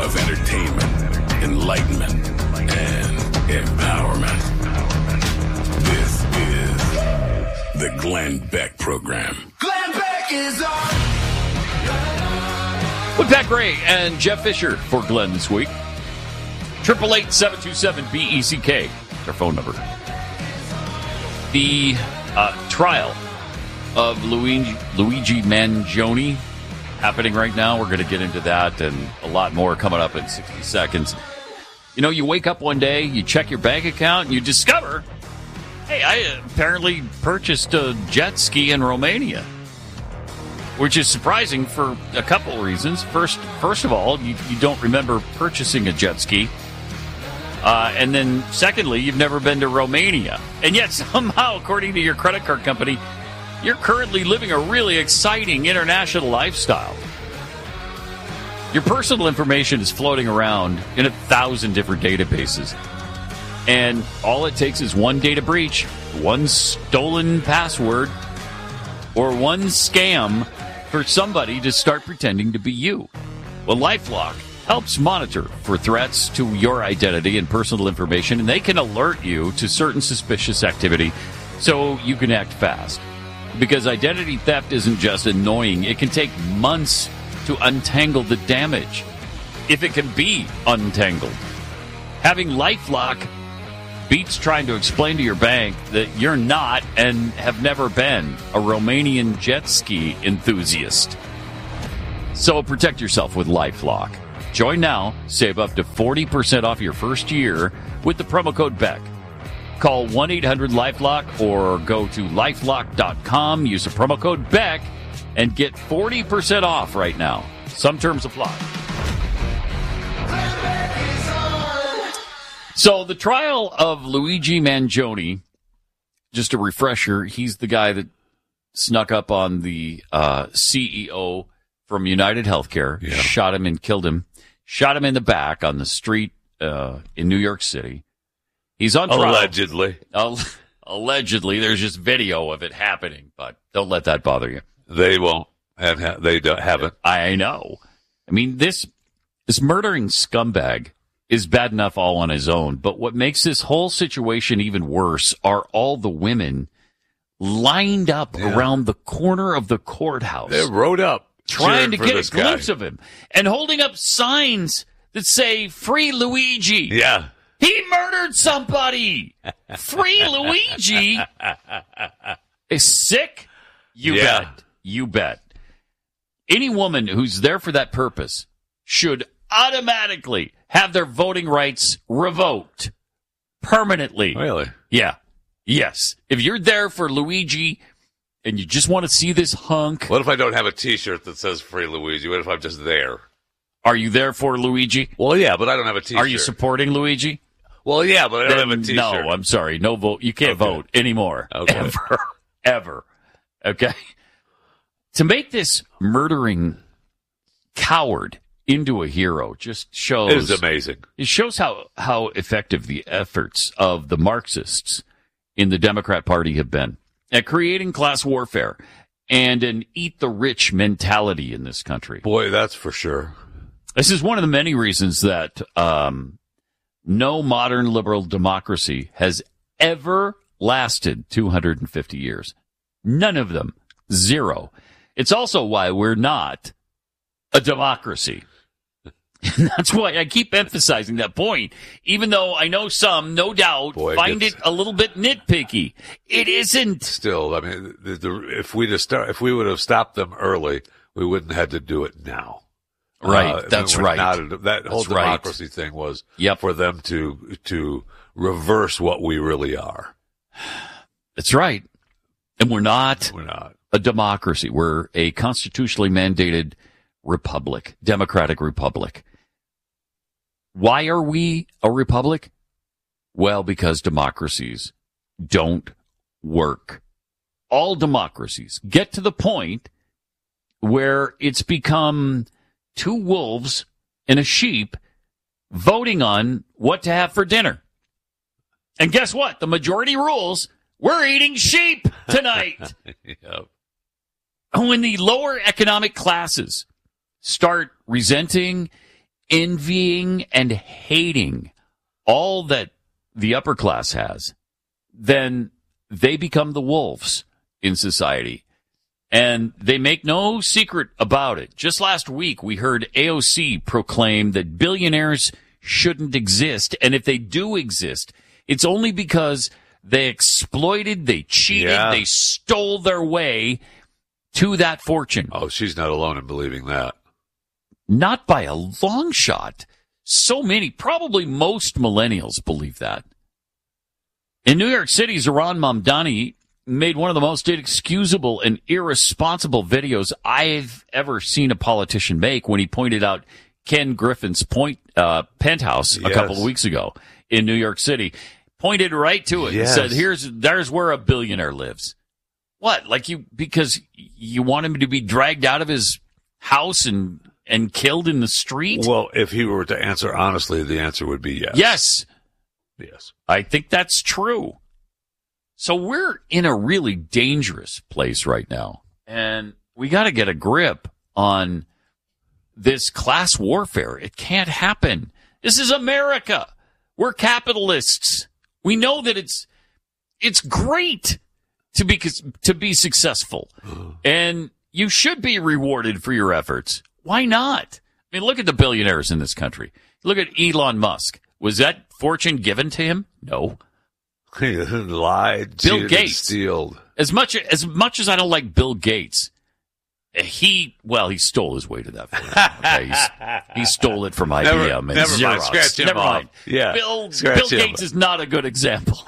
of entertainment, enlightenment, and empowerment. This is the Glenn Beck Program. Glenn Beck is on. With Pat Gray and Jeff Fisher for Glenn this week. 888-727-BECK, our phone number. The trial of Luigi Mangione happening right now. We're going to get into that and a lot more coming up in 60 seconds. You know, you wake up one day, you check your bank account, and you discover, hey, I apparently purchased a jet ski in Romania. Which is surprising for a couple reasons. First of all, you don't remember purchasing a jet ski. And then secondly, you've never been to Romania. And yet somehow, according to your credit card company, you're currently living a really exciting international lifestyle. Your personal information is floating around in 1,000 different databases. And all it takes is one data breach, one stolen password, or one scam for somebody to start pretending to be you. Well, LifeLock helps monitor for threats to your identity and personal information, and they can alert you to certain suspicious activity so you can act fast. Because identity theft isn't just annoying, it can take months to untangle the damage, if it can be untangled. Having LifeLock beats trying to explain to your bank that you're not and have never been a Romanian jet ski enthusiast. So protect yourself with LifeLock. Join now, save up to 40% off your first year with the promo code BECK. Call 1-800-LifeLock or go to lifelock.com, use the promo code BECK, and get 40% off right now. Some terms apply. So the trial of Luigi Mangione, just a refresher, he's the guy that snuck up on the CEO from United Healthcare, shot him and killed him, shot him in the back on the street in New York City. He's on trial. Allegedly. Allegedly. There's just video of it happening, but don't let that bother you. They won't. They haven't. I know. I mean, this murdering scumbag is bad enough all on his own, but what makes this whole situation even worse are all the women lined up around the corner of the courthouse. They rode up trying to get a glimpse guy of him and holding up signs that say, "Free Luigi." Yeah. He murdered somebody. Free Luigi. Is sick? You bet. You bet. Any woman who's there for that purpose should automatically have their voting rights revoked permanently. Really? Yeah. Yes. If you're there for Luigi and you just want to see this hunk. What if I don't have a T-shirt that says Free Luigi? What if I'm just there? Are you there for Luigi? Well, yeah, but I don't have a T-shirt. Are you supporting Luigi? Well, yeah, but I don't have a T-shirt. No, I'm sorry. No vote. You can't vote anymore. Okay. Ever. Okay? To make this murdering coward into a hero just shows... It is amazing. It shows how effective the efforts of the Marxists in the Democrat Party have been at creating class warfare and an eat-the-rich mentality in this country. Boy, that's for sure. This is one of the many reasons that no modern liberal democracy has ever lasted 250 years. None of them. Zero. It's also why we're not a democracy. And that's why I keep emphasizing that point, even though I know some, no doubt, find it a little bit nitpicky. It isn't. Still, I mean, if we would have stopped them early, we wouldn't have had to do it now. Right, that's right. That whole democracy thing was for them to reverse what we really are. That's right. And we're not a democracy. We're a constitutionally mandated republic, democratic republic. Why are we a republic? Well, because democracies don't work. All democracies get to the point where it's become two wolves and a sheep voting on what to have for dinner. And guess what? The majority rules, we're eating sheep tonight. Yep. When the lower economic classes start resenting envying and hating all that the upper class has, then they become the wolves in society. And they make no secret about it. Just last week, we heard AOC proclaim that billionaires shouldn't exist. And if they do exist, it's only because they exploited, they cheated, they stole their way to that fortune. Oh, she's not alone in believing that. Not by a long shot. So many, probably most millennials believe that. In New York City, Zohran Mamdani made one of the most inexcusable and irresponsible videos I've ever seen a politician make when he pointed out Ken Griffin's penthouse a couple of weeks ago in New York City. Pointed right to it and said, there's where a billionaire lives. What? Like because you want him to be dragged out of his house and killed in the street? Well, if he were to answer honestly, the answer would be yes. Yes. Yes. I think that's true. So we're in a really dangerous place right now. And we got to get a grip on this class warfare. It can't happen. This is America. We're capitalists. We know that it's great to be successful. And you should be rewarded for your efforts. Why not? I mean, look at the billionaires in this country. Look at Elon Musk. Was that fortune given to him? No. He lied, Bill Gates. Stealed. As much as I don't like Bill Gates, he stole his way to that fortune. Okay? He stole it from IBM and Xerox. Mind. Scratch him never off. mind. Yeah. Bill Gates is not a good example.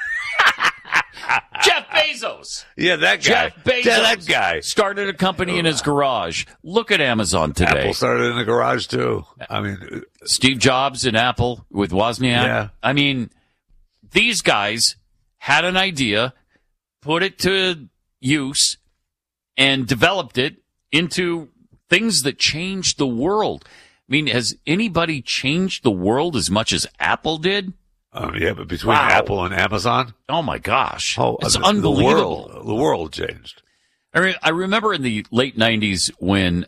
Jeff Bezos. Yeah, that guy. Jeff Bezos. Yeah, that guy. Started a company in his garage. Look at Amazon today. Apple started in the garage, too. I mean, Steve Jobs in Apple with Wozniak. Yeah. I mean, these guys had an idea, put it to use, and developed it into things that changed the world. I mean, has anybody changed the world as much as Apple did? Yeah, but between Apple and Amazon? Oh, my gosh. It's unbelievable. The world changed. I remember in the late 90s when,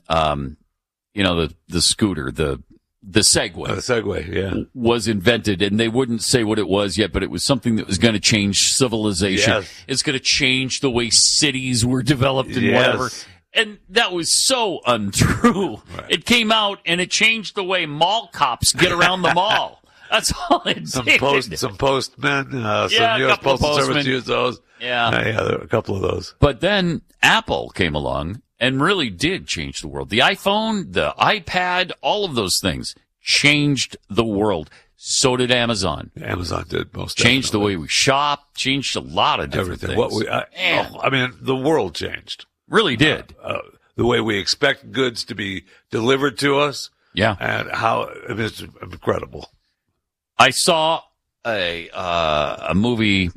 the scooter, the Segway. The Segway, yeah. Was invented, and they wouldn't say what it was yet, but it was something that was going to change civilization. Yes. It's going to change the way cities were developed and whatever. And that was so untrue. Right. It came out, and it changed the way mall cops get around the mall. That's all it did. Some postmen, some U.S. Postal Service used those. Yeah. There were a couple of those. But then Apple came along and really did change the world. The iPhone, the iPad, all of those things changed the world. So did Amazon. Amazon did most changed definitely. The way we shop, changed a lot of different things. The world changed. Really did. The way we expect goods to be delivered to us. Yeah. And it's incredible. I saw a movie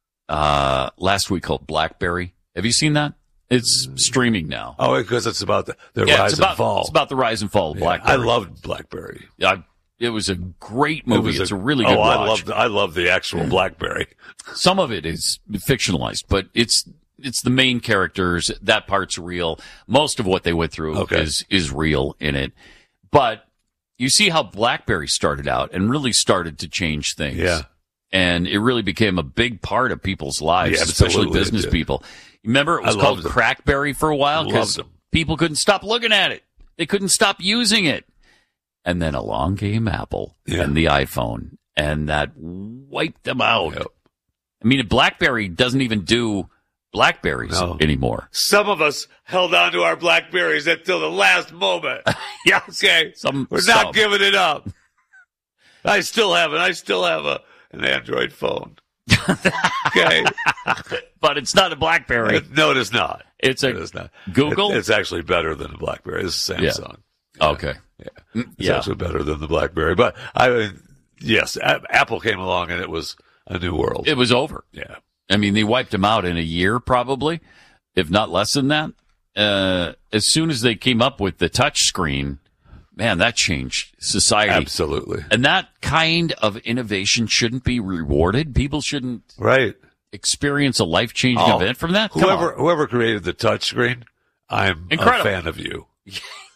last week called Blackberry. Have you seen that? It's streaming now. Oh, because it's about the rise and fall. It's about the rise and fall of BlackBerry. I loved BlackBerry. It was a great movie. It's a really good watch. I love the actual BlackBerry. Some of it is fictionalized, but it's the main characters. That part's real. Most of what they went through is real in it. But you see how BlackBerry started out and really started to change things. Yeah. And it really became a big part of people's lives, especially business people. Remember, it was called Crackberry for a while because people couldn't stop looking at it. They couldn't stop using it. And then along came Apple and the iPhone, and that wiped them out. Yep. I mean, BlackBerry doesn't even do Blackberries anymore. Some of us held on to our Blackberries until the last moment. Yeah. Okay. We're not giving it up. I still have it. I still have an Android phone. Okay. But it's not a BlackBerry. No, it is not. It's not. Google? It's actually better than a BlackBerry. It's Samsung. Yeah. Okay. Yeah. It's actually better than the BlackBerry. But, yes, Apple came along and it was a new world. It was over. Yeah. I mean, they wiped them out in a year, probably, if not less than that. As soon as they came up with the touch screen, man, that changed society. Absolutely. And that kind of innovation shouldn't be rewarded. People shouldn't experience a life-changing event from that. Whoever created the touch screen, I'm a fan of you.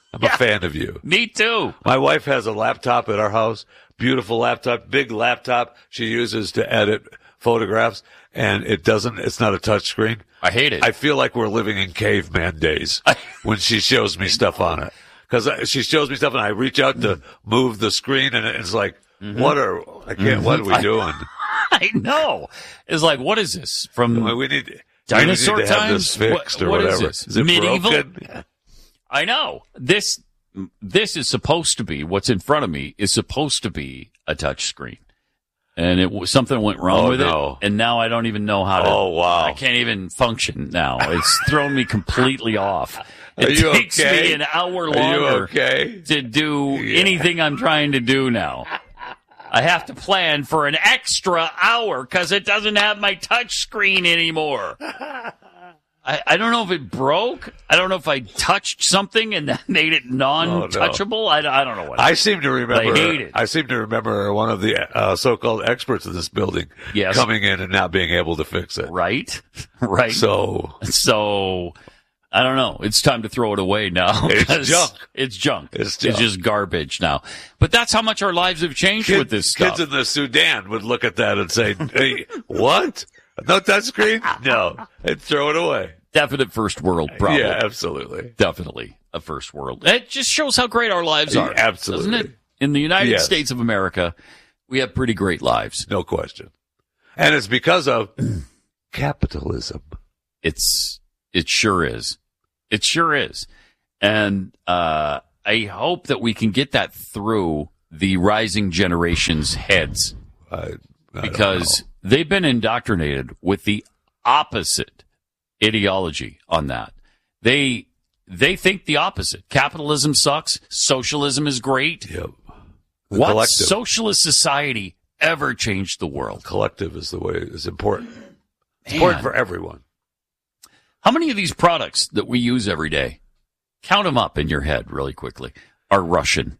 I'm a fan of you. Me too. My wife has a laptop at our house, beautiful laptop, big laptop she uses to edit photographs, and it's not a touch screen. I hate it. I feel like we're living in caveman days when she shows me stuff on it. Because she shows me stuff and I reach out to move the screen and it's like, what are we doing? I know. It's like, what is this? From we need dinosaur to have times? this fixed or what whatever. Is it medieval? Broken? I know. This is supposed to be, what's in front of me is supposed to be a touch screen. And something went wrong with it, and now I don't even know how to. Oh, wow. I can't even function now. It's thrown me completely off. It takes okay? me an hour longer okay? to do anything I'm trying to do now. I have to plan for an extra hour because it doesn't have my touch screen anymore. I don't know if it broke. I don't know if I touched something and that made it non-touchable. I don't know what. I seem to remember. I hate it. I seem to remember one of the so-called experts in this building coming in and not being able to fix it. Right. So I don't know. It's time to throw it away now. It's junk. It's junk. It's junk. It's just garbage now. But that's how much our lives have changed with this stuff. Kids in the Sudan would look at that and say, "Hey, what? No touchscreen? No, and throw it away." Definite first world problem. Yeah, absolutely. Definitely a first world. It just shows how great our lives are. Absolutely. Doesn't it? In the United States of America, we have pretty great lives. No question. And it's because of capitalism. It sure is. It sure is. And I hope that we can get that through the rising generation's heads. Because they've been indoctrinated with the opposite ideology on that. They think the opposite. Capitalism sucks. Socialism is great. Yep. What collective. Socialist society ever changed the world? Collective is the way is important. It's important for everyone. How many of these products that we use every day, count them up in your head really quickly, are Russian?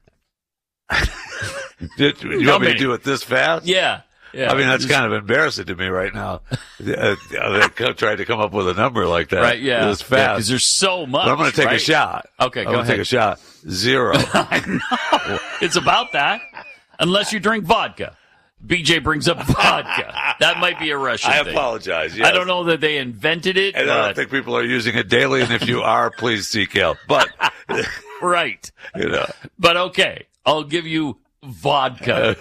You want me to do it this fast? Yeah. I mean, that's kind of embarrassing to me right now. They tried to come up with a number like that. Right, yeah. This fast. Because there's so much. But I'm going to take a shot. Okay, go ahead. Take a shot. 0. I know. It's about that. Unless you drink vodka. BJ brings up vodka. That might be a Russian thing. I apologize. Yes. I don't know that they invented it. And I don't think people are using it daily. And if you are, please seek help. But right. But okay, I'll give you vodka.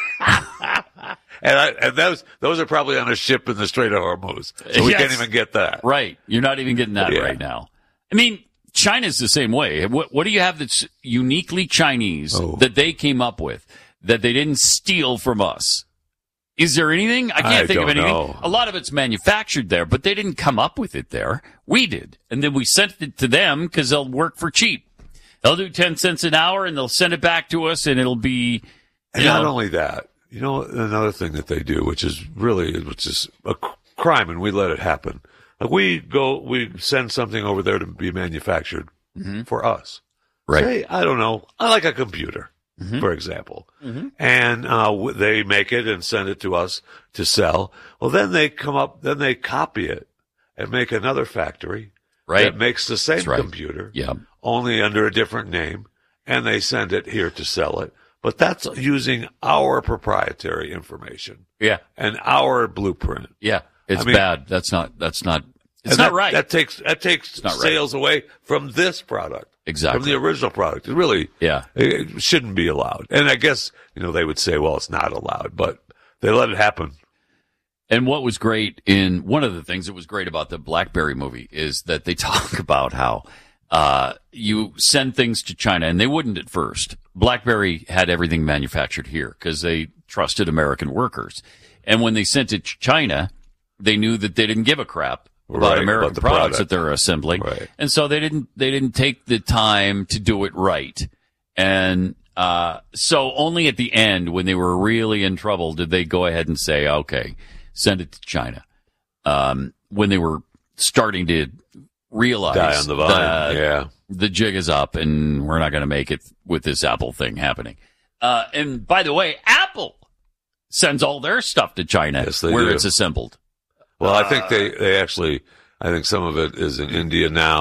And those are probably on a ship in the Strait of Hormuz. So we can't even get that. Right. You're not even getting that right now. I mean, China's the same way. What do you have that's uniquely Chinese that they came up with that they didn't steal from us? Is there anything? I can't think of anything. Know. A lot of it's manufactured there, but they didn't come up with it there. We did. And then we sent it to them because they'll work for cheap. They'll do 10 cents an hour and they'll send it back to us and it'll be... And not only that, another thing that they do, which is a crime, and we let it happen. Like we send something over there to be manufactured for us. Right. Say, I don't know. I like a computer, for example. And they make it and send it to us to sell. Well, then they copy it and make another factory that makes the same computer, only under a different name, and they send it here to sell it. But that's using our proprietary information. Yeah. And our blueprint. Yeah. It's bad. That's not right. That takes sales away from this product. Exactly. From the original product. It really, it shouldn't be allowed. And I guess, they would say, well, it's not allowed, but they let it happen. And what was great one of the things that was great about the BlackBerry movie is that they talk about how, you send things to China, and they wouldn't at first. BlackBerry had everything manufactured here because they trusted American workers. And when they sent it to China, they knew that they didn't give a crap about American products that they're assembling. Right. And so they didn't take the time to do it right. And, so only at the end, when they were really in trouble, did they go ahead and say, okay, send it to China. When they were starting to realize die on the vine. The jig is up and we're not going to make it with this Apple thing happening. And by the way, Apple sends all their stuff to China where it's assembled. Well, I think they actually, I think some of it is in India now,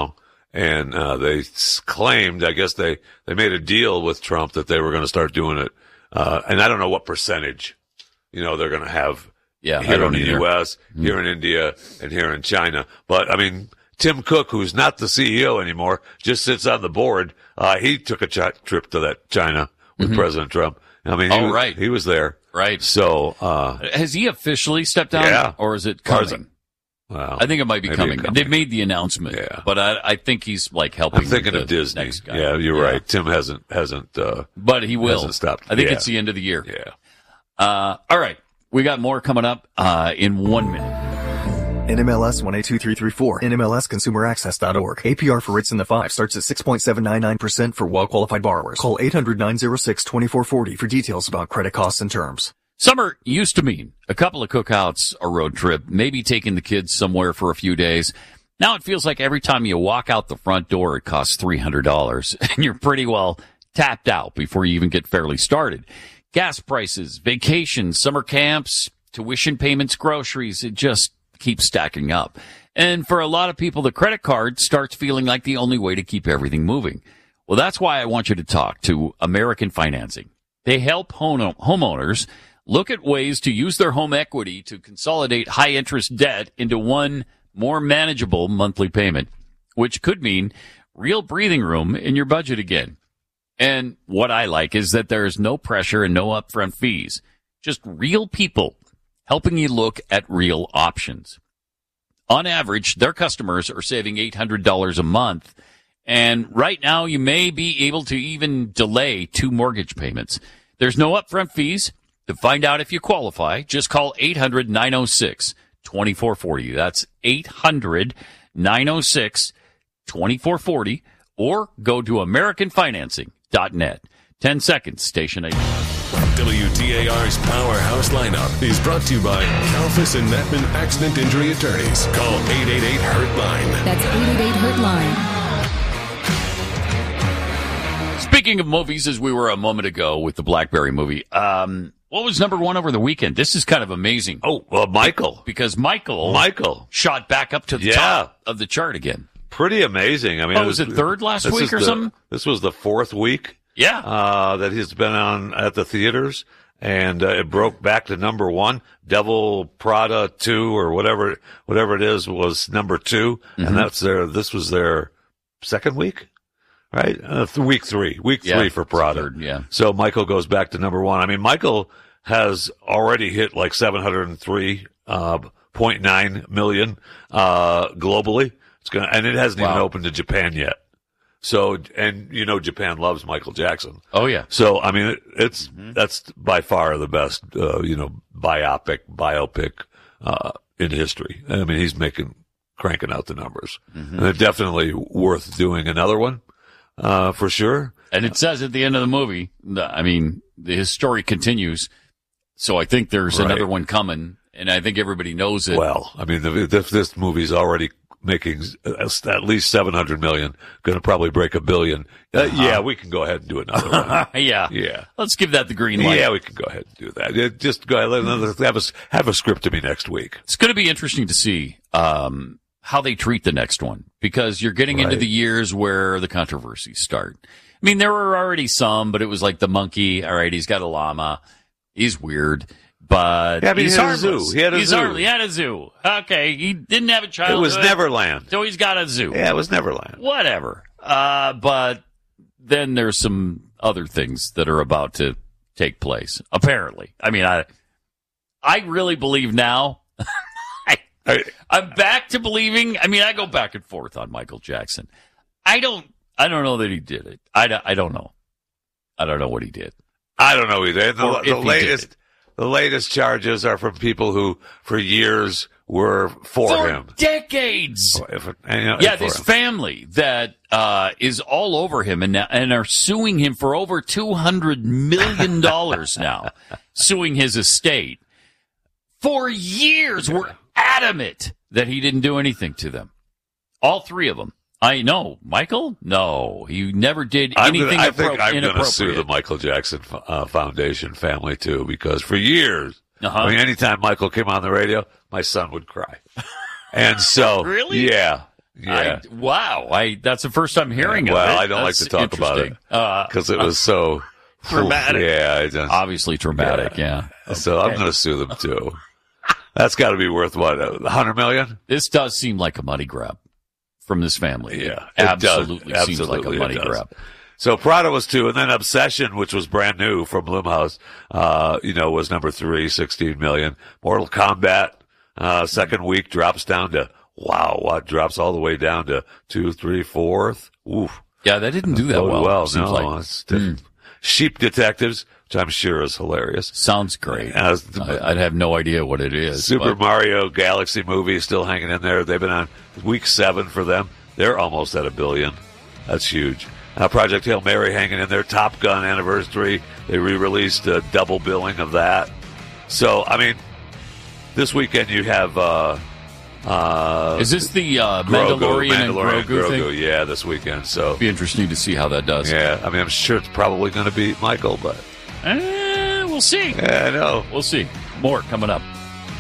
And they claimed, I guess they made a deal with Trump that they were going to start doing it. And I don't know what percentage, they're going to have here in the U.S., here in India, and here in China. But, I mean, Tim Cook, who's not the CEO anymore, just sits on the board. He took a trip to that China with President Trump. I mean, he was there. Right. So, has he officially stepped down? Yeah. Or is it coming? Well, I think it might be coming. They've made the announcement. Yeah. But I think he's like helping. I'm thinking of Disney. Next guy. Yeah, you're right. Tim hasn't. But he will. Hasn't stopped. I think it's the end of the year. Yeah. All right. We got more coming up in 1 minute. NMLS 182334, NMLSConsumerAccess.org. APR for rates in the 5 starts at 6.799% for well-qualified borrowers. Call 800-906-2440 for details about credit costs and terms. Summer used to mean a couple of cookouts, a road trip, maybe taking the kids somewhere for a few days. Now it feels like every time you walk out the front door, it costs $300, and you're pretty well tapped out before you even get fairly started. Gas prices, vacations, summer camps, tuition payments, groceries, it just keeps stacking up. And for a lot of people, the credit card starts feeling like the only way to keep everything moving. Well, that's why I want you to talk to American Financing. They help homeowners look at ways to use their home equity to consolidate high-interest debt into one more manageable monthly payment, which could mean real breathing room in your budget again. And what I like is that there is no pressure and no upfront fees, just real people helping you look at real options. On average, their customers are saving $800 a month. And right now, you may be able to even delay 2 mortgage payments. There's no upfront fees. To find out if you qualify, just call 800-906-2440. That's 800-906-2440. Or go to AmericanFinancing.net. 10 seconds, station 8. WTAR's Powerhouse Lineup is brought to you by Kalfas and Netman Accident Injury Attorneys. Call 888-HURT-LINE. That's 888-HURT-LINE. Speaking of movies, as we were a moment ago with the BlackBerry movie, what was number 1 over the weekend? This is kind of amazing. Oh, well, Michael. Because Michael shot back up to the top of the chart again. Pretty amazing. I mean, was it third last week or something? This was the 4th week. Yeah. That he's been on at the theaters, and it broke back to number 1. Devil Prada 2 or whatever it is was number 2, and this was their second week, right? Week 3 for Prada. Third, yeah. So Michael goes back to number 1. I mean, Michael has already hit like 703.9 million globally. And it hasn't even opened to Japan yet. So, and Japan loves Michael Jackson. Oh yeah. So, I mean, that's by far the best, biopic, in history. I mean, he's cranking out the numbers. And they're definitely worth doing another one, for sure. And it says at the end of the movie, his story continues. So I think there's another one coming, and I think everybody knows it. Well, I mean, this movie's already making at least 700 million, going to probably break $1 billion. Yeah, we can go ahead and do another one. Yeah. Let's give that the green light. Yeah, we can go ahead and do that. Just go ahead, have a script to me next week. It's going to be interesting to see how they treat the next one, because you're getting into the years where the controversies start. I mean, there were already some, but it was like the monkey. All right, he's got a llama. He's weird. But he's harmless. He had a zoo. He had a zoo. Okay, he didn't have a childhood. It was Neverland. So he's got a zoo. Yeah, it was Neverland. Whatever. But then there's some other things that are about to take place, apparently. I mean, I really believe now. I'm back to believing. I mean, I go back and forth on Michael Jackson. I don't know that he did it. I don't know. I don't know what he did. I don't know either. The latest charges are from people who, for years, were for him. Decades. This family that is all over him and are suing him for over $200 million now, suing his estate. For years, we're adamant that he didn't do anything to them. All 3 of them. I know. Michael? No. He never did anything I think I'm inappropriate. going to sue the Michael Jackson Foundation family, too, because for years, I mean, anytime Michael came on the radio, my son would cry. And so, really? Yeah. Yeah. That's the first time hearing of it. Well, I don't like to talk about it because it was so traumatic. Obviously traumatic. Yeah. So I'm going to sue them too. That's got to be worth what, $100 million? This does seem like a money grab from this family. Yeah, absolutely seems like a money grab. So Prada was 2, and then Obsession, which was brand new from Blumhouse, was number 3, 16 million. Mortal Kombat, second week drops down to drops all the way down to 2, 3, 4th. Oof. Yeah, they didn't do that well. It's different. Sheep Detectives, which I'm sure is hilarious. Sounds great. I'd have no idea what it is. Super Mario Galaxy movie is still hanging in there. They've been on week 7 for them. They're almost at $1 billion. That's huge. Project Hail Mary hanging in there. Top Gun anniversary. They re-released a double billing of that. So, I mean, this weekend you have... is this the Mandalorian and Grogu thing? Yeah, this weekend. So it'll be interesting to see how that does. Yeah, I mean, I'm sure it's probably going to beat Michael, but we'll see. Yeah, I know. We'll see. More coming up.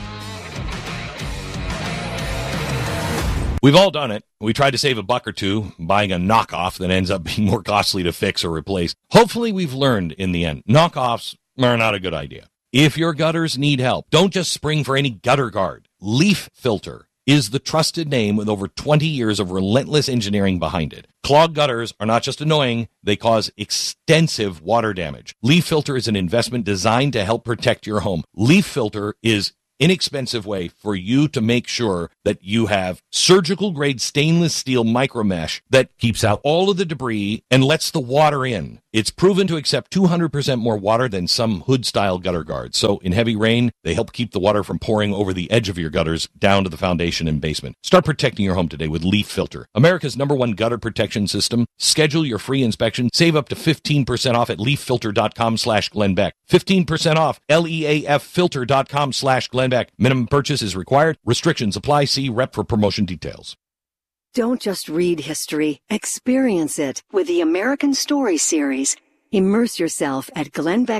We've all done it. We tried to save $1 or $2 buying a knockoff that ends up being more costly to fix or replace. Hopefully we've learned in the end. Knockoffs are not a good idea. If your gutters need help, don't just spring for any gutter guard. Leaf Filter is the trusted name with over 20 years of relentless engineering behind it. Clogged gutters are not just annoying, they cause extensive water damage. Leaf Filter is an investment designed to help protect your home. Leaf Filter is inexpensive way for you to make sure that you have surgical grade stainless steel micro mesh that keeps out all of the debris and lets the water in. It's proven to accept 200% more water than some hood-style gutter guards. So in heavy rain, they help keep the water from pouring over the edge of your gutters down to the foundation and basement. Start protecting your home today with Leaf Filter, America's #1 gutter protection system. Schedule your free inspection. Save up to 15% off at leaffilter.com/Glenn Beck. 15% off, leaffilter.com/Glenn Beck. Minimum purchase is required. Restrictions apply. See rep for promotion details. Don't just read history, experience it with the American Story Series. Immerse yourself at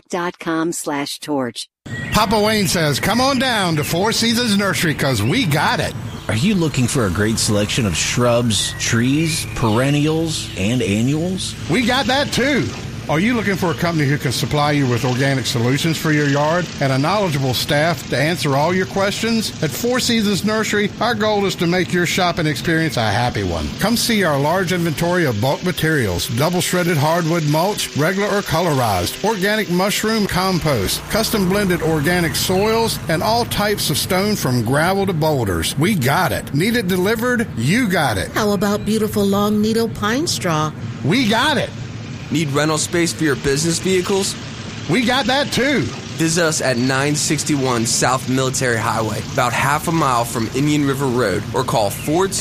glennbeck.com/torch. Papa Wayne says, come on down to Four Seasons Nursery because we got it. Are you looking for a great selection of shrubs, trees, perennials, and annuals? We got that too. Are you looking for a company who can supply you with organic solutions for your yard and a knowledgeable staff to answer all your questions? At Four Seasons Nursery, our goal is to make your shopping experience a happy one. Come see our large inventory of bulk materials, double shredded hardwood mulch, regular or colorized, organic mushroom compost, custom blended organic soils, and all types of stone from gravel to boulders. We got it. Need it delivered? You got it. How about beautiful long needle pine straw? We got it. Need rental space for your business vehicles? We got that too. Visit us at 961 South Military Highway, about half a mile from Indian River Road, or call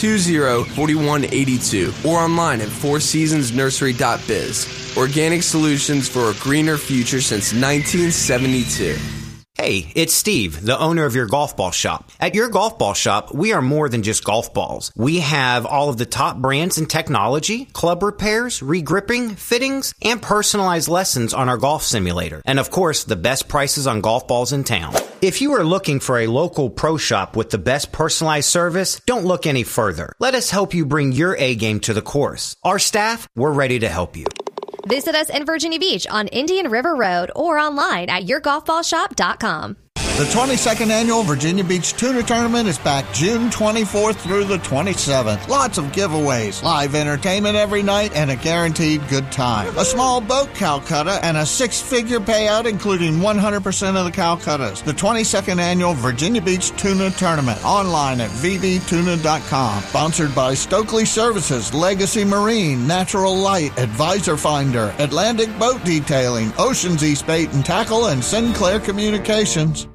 420-4182, or online at fourseasonsnursery.biz. Organic solutions for a greener future since 1972. Hey, it's Steve, the owner of your golf ball shop. At your golf ball shop, we are more than just golf balls. We have all of the top brands in technology, club repairs, regripping, fittings, and personalized lessons on our golf simulator. And of course, the best prices on golf balls in town. If you are looking for a local pro shop with the best personalized service, don't look any further. Let us help you bring your A game to the course. Our staff, we're ready to help you. Visit us in Virginia Beach on Indian River Road or online at yourgolfballshop.com. The 22nd Annual Virginia Beach Tuna Tournament is back June 24th through the 27th. Lots of giveaways, live entertainment every night, and a guaranteed good time. A small boat Calcutta and a 6-figure payout, including 100% of the Calcuttas. The 22nd Annual Virginia Beach Tuna Tournament, online at vvtuna.com. Sponsored by Stokely Services, Legacy Marine, Natural Light, Advisor Finder, Atlantic Boat Detailing, Oceans East Bait and Tackle, and Sinclair Communications.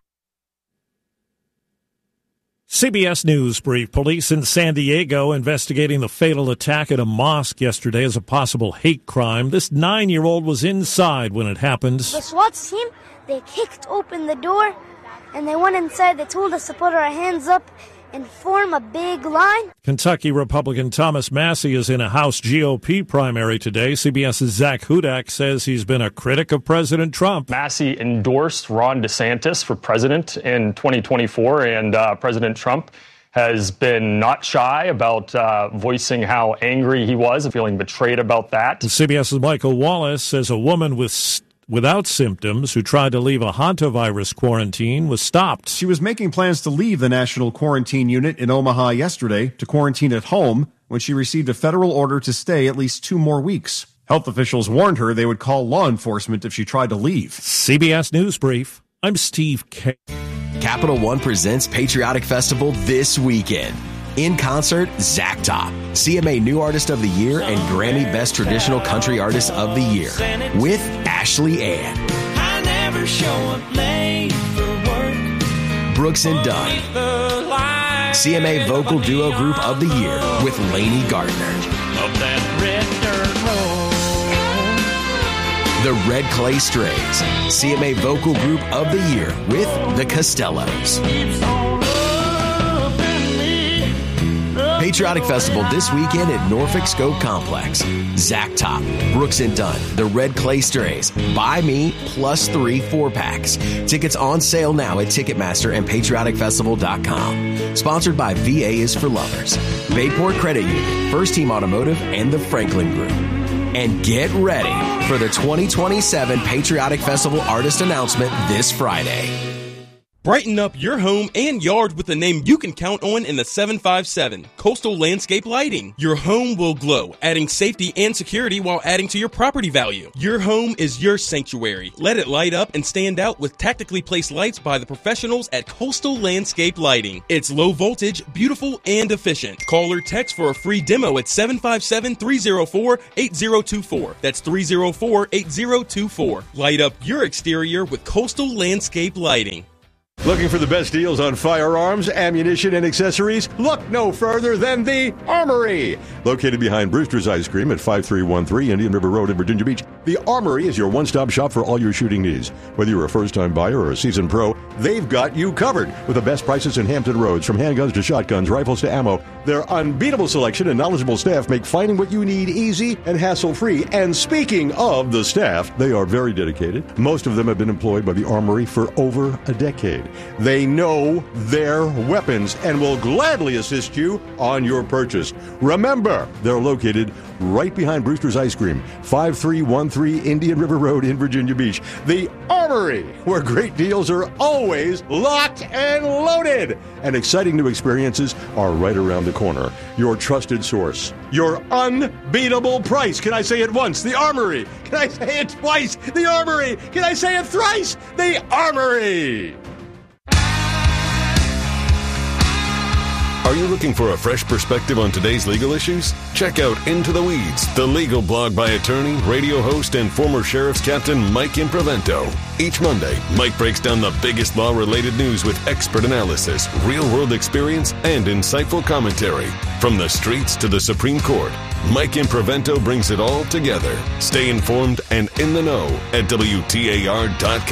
CBS News brief. Police in San Diego investigating the fatal attack at a mosque yesterday as a possible hate crime. This 9-year-old was inside when it happened. The SWAT team, they kicked open the door and they went inside. They told us to put our hands up and form a big line. Kentucky Republican Thomas Massie is in a House GOP primary today. CBS's Zach Hudak says he's been a critic of President Trump. Massie endorsed Ron DeSantis for president in 2024, and President Trump has been not shy about voicing how angry he was and feeling betrayed about that. CBS's Michael Wallace says a woman without symptoms who tried to leave a hantavirus quarantine was stopped. She was making plans to leave the National Quarantine Unit in Omaha yesterday to quarantine at home when she received a federal order to stay at least 2 more weeks. Health officials warned her they would call law enforcement if she tried to leave. CBS News Brief. I'm Steve K. Capital One presents Patriotic Festival this weekend. In concert, Zach Top, CMA New Artist of the Year and Grammy Best Traditional Country Artist of the Year, with Ashley Ann. I never show up late for work. Brooks and Dunn, CMA Vocal Duo Group of the Year with Lainey Gardner. Of that red dirt road. The Red Clay Strays, CMA Vocal Group of the Year with The Costellos. Patriotic Festival this weekend at Norfolk Scope Complex. Zach Top, Brooks and Dunn, The Red Clay Strays, Buy Me, +3 4-packs. Tickets on sale now at Ticketmaster and PatrioticFestival.com. Sponsored by VA is for Lovers, Bayport Credit Union, First Team Automotive, and the Franklin Group. And get ready for the 2027 Patriotic Festival artist announcement this Friday. Brighten up your home and yard with a name you can count on in the 757, Coastal Landscape Lighting. Your home will glow, adding safety and security while adding to your property value. Your home is your sanctuary. Let it light up and stand out with tactically placed lights by the professionals at Coastal Landscape Lighting. It's low voltage, beautiful, and efficient. Call or text for a free demo at 757-304-8024. That's 304-8024. Light up your exterior with Coastal Landscape Lighting. Looking for the best deals on firearms, ammunition, and accessories? Look no further than the Armory! Located behind Brewster's Ice Cream at 5313 Indian River Road in Virginia Beach, the Armory is your one-stop shop for all your shooting needs. Whether you're a first-time buyer or a seasoned pro, they've got you covered with the best prices in Hampton Roads. From handguns to shotguns, rifles to ammo, their unbeatable selection and knowledgeable staff make finding what you need easy and hassle-free. And speaking of the staff, they are very dedicated. Most of them have been employed by the Armory for over a decade. They know their weapons and will gladly assist you on your purchase. Remember, they're located right behind Brewster's Ice Cream, 5313 Indian River Road in Virginia Beach. The Armory, where great deals are always locked and loaded. And exciting new experiences are right around the corner. Your trusted source. Your unbeatable price. Can I say it once? The Armory. Can I say it twice? The Armory. Can I say it thrice? The Armory. Are you looking for a fresh perspective on today's legal issues? Check out Into the Weeds, the legal blog by attorney, radio host, and former Sheriff's Captain Mike Imprevento. Each Monday, Mike breaks down the biggest law-related news with expert analysis, real-world experience, and insightful commentary. From the streets to the Supreme Court, Mike Imprevento brings it all together. Stay informed and in the know at WTAR.com.